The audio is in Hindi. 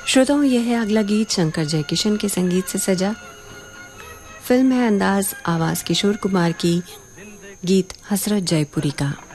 श्रोताओं, यह है अगला गीत शंकर जयकिशन के संगीत से सजा। फिल्म है अंदाज, आवाज किशोर कुमार की, गीत हसरत जयपुरी का।